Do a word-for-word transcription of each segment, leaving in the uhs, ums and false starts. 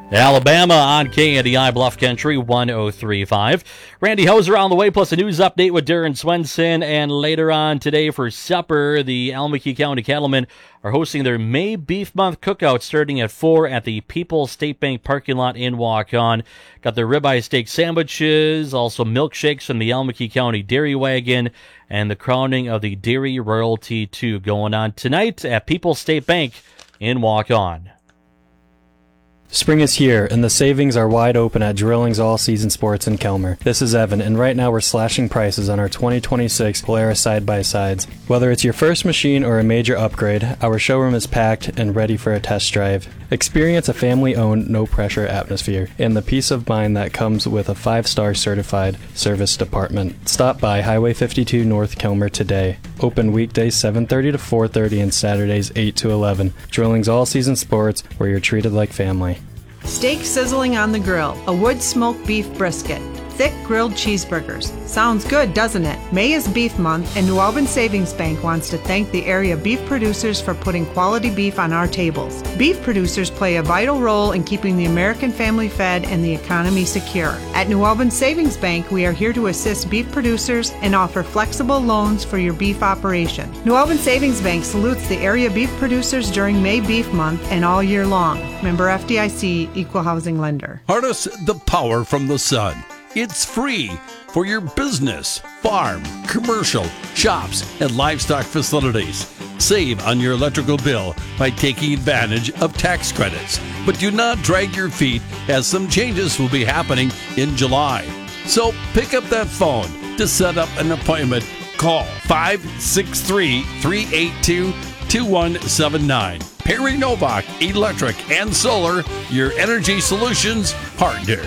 Alabama on K N D I Bluff Country one oh three point five. Randy Hoser on the way, plus a news update with Darren Swenson. And later on today for supper, the Alameda County Cattlemen are hosting their May Beef Month cookout starting at four at the People's State Bank parking lot in Waukon. Got their ribeye steak sandwiches, also milkshakes from the Alameda County Dairy Wagon, and the crowning of the Dairy Royalty two going on tonight at People's State Bank in Waukon. Spring is here, and the savings are wide open at Drilling's All Season Sports in Kelmer. This is Evan, and right now we're slashing prices on our twenty twenty-six Polaris side-by-sides. Whether it's your first machine or a major upgrade, our showroom is packed and ready for a test drive. Experience a family-owned, no-pressure atmosphere, and the peace of mind that comes with a five-star certified service department. Stop by Highway fifty-two North Kelmer today. Open weekdays seven thirty to four thirty and Saturdays eight to eleven. Drilling's All Season Sports, where you're treated like family. Steak sizzling on the grill, a wood smoked beef brisket, thick grilled cheeseburgers. Sounds good, doesn't it? May is Beef Month, and New Albany Savings Bank wants to thank the area beef producers for putting quality beef on our tables. Beef producers play a vital role in keeping the American family fed and the economy secure. At New Albany Savings Bank, we are here to assist beef producers and offer flexible loans for your beef operation. New Albany Savings Bank salutes the area beef producers during May Beef Month and all year long. Member F D I C, Equal Housing Lender. Harness the power from the sun. It's free for your business, farm, commercial, shops, and livestock facilities. Save on your electrical bill by taking advantage of tax credits. But do not drag your feet, as some changes will be happening in July. So pick up that phone to set up an appointment. Call five six three, three eight two, two one seven nine. Perry Novak Electric and Solar, your energy solutions partner.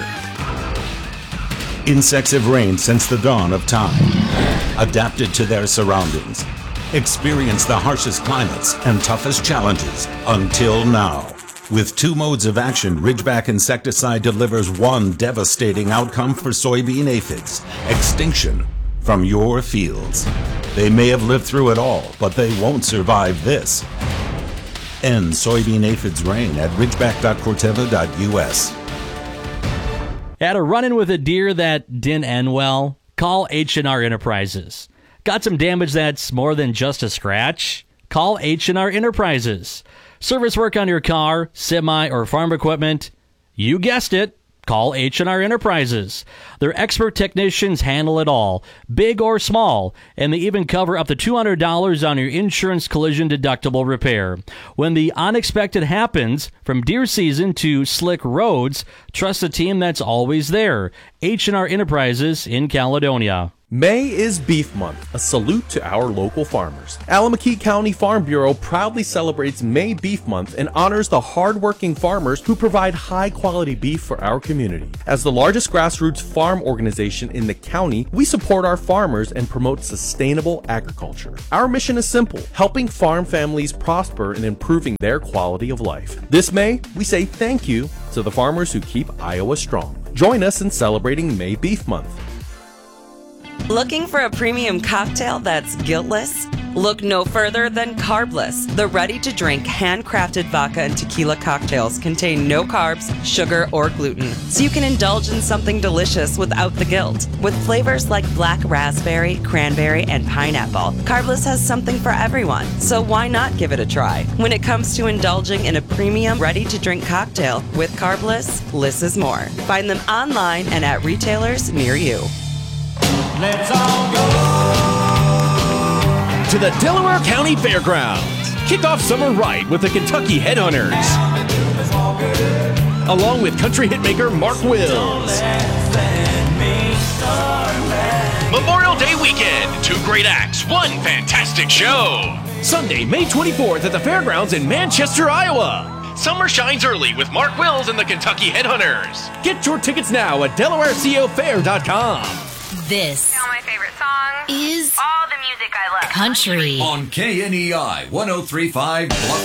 Insects have reigned since the dawn of time, adapted to their surroundings, experienced the harshest climates and toughest challenges until now. With two modes of action, Ridgeback insecticide delivers one devastating outcome for soybean aphids: extinction from your fields. They may have lived through it all, but they won't survive this. End soybean aphids reign at ridgeback dot corteva dot U S. Had a run-in with a deer that didn't end well? Call H and R Enterprises. Got some damage that's more than just a scratch? Call H and R Enterprises. Service work on your car, semi, or farm equipment? You guessed it. Call H and R Enterprises. Their expert technicians handle it all, big or small, and they even cover up to two hundred dollars on your insurance collision deductible repair. When the unexpected happens, from deer season to slick roads, trust a team that's always there. H and R Enterprises in Caledonia. May is Beef Month, a salute to our local farmers. Alameda County Farm Bureau proudly celebrates May Beef Month and honors the hardworking farmers who provide high-quality beef for our community. As the largest grassroots farm organization in the county, we support our farmers and promote sustainable agriculture. Our mission is simple: helping farm families prosper and improving their quality of life. This May, we say thank you to the farmers who keep Iowa strong. Join us in celebrating May Beef Month. Looking for a premium cocktail that's guiltless? Look no further than Carbless. The ready-to-drink, handcrafted vodka and tequila cocktails contain no carbs, sugar, or gluten, so you can indulge in something delicious without the guilt. With flavors like black raspberry, cranberry, and pineapple, Carbless has something for everyone, so why not give it a try? When it comes to indulging in a premium, ready-to-drink cocktail with Carbless, less is more. Find them online and at retailers near you. Let's all go to the Delaware County Fairgrounds. Kick off summer right with the Kentucky Headhunters, along with country hitmaker Mark Wills. Memorial Day weekend, two great acts, one fantastic show. Sunday, May twenty-fourth at the Fairgrounds in Manchester, Iowa. Summer shines early with Mark Wills and the Kentucky Headhunters. Get your tickets now at delaware co fair dot com. This now my favorite song is all the music I love. Country on K N E I one oh three point five.